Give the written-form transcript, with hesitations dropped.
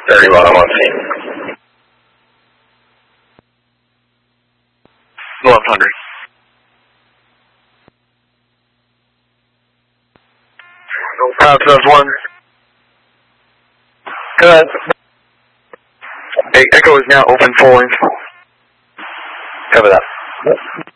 31, I'm on scene. 1100. South 1. Go ahead. Hey, Echo is now open full length. Cover that.